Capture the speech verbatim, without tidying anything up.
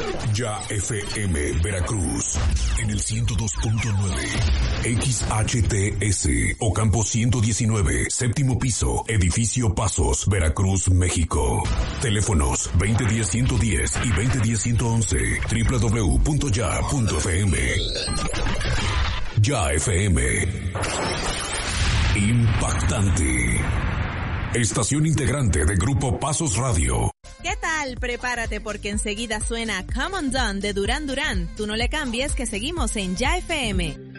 Ya F M Veracruz en el ciento dos punto nueve, X H T S Ocampo ciento diecinueve, séptimo piso, edificio Pasos, Veracruz, México. Teléfonos veinte diez ciento diez y veinte diez ciento once, doble u doble u doble u punto ya punto f m. Ya F M. Impactante. Estación integrante de Grupo Pasos Radio. ¿Qué tal? Prepárate porque enseguida suena Come On Done de Duran Duran. Tú no le cambies que seguimos en Ya F M.